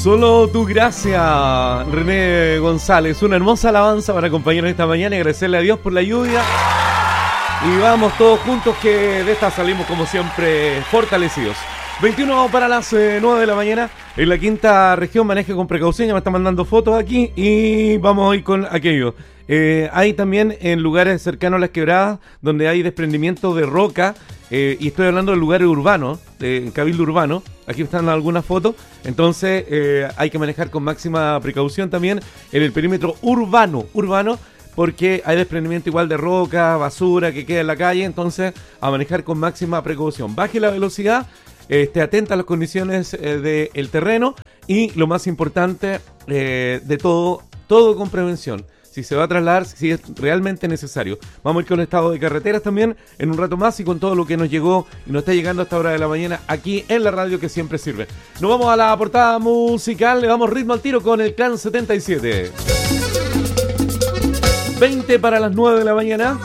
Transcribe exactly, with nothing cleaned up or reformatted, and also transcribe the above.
Solo tu gracia, René González. Una hermosa alabanza para acompañarnos esta mañana y agradecerle a Dios por la lluvia. Y vamos todos juntos que de esta salimos como siempre fortalecidos. veintiuno para las eh, nueve de la mañana. En la quinta región, maneje con precaución. Ya me están mandando fotos aquí y vamos a ir con aquello. Eh, hay también en lugares cercanos a las quebradas donde hay desprendimiento de roca. Eh, y estoy hablando de lugares urbanos, de cabildo urbano. Aquí están algunas fotos. Entonces eh, hay que manejar con máxima precaución también en el perímetro urbano. Urbano. Porque hay desprendimiento igual de roca, basura que queda en la calle. Entonces a manejar con máxima precaución. Baje la velocidad. Esté atenta a las condiciones eh, del terreno y lo más importante eh, de todo, todo con prevención. Si se va a trasladar, si es realmente necesario. Vamos a ir con el estado de carreteras también en un rato más y con todo lo que nos llegó y nos está llegando a esta hora de la mañana aquí en la radio que siempre sirve. Nos vamos a la portada musical, le damos ritmo al tiro con el Clan setenta y siete. veinte para las nueve de la mañana.